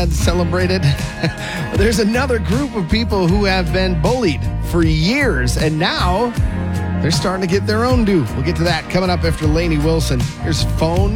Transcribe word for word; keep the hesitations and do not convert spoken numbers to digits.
dads celebrated. There's another group of people who have been bullied for years, and now they're starting to get their own due. We'll get to that coming up after Lainey Wilson. Here's Phone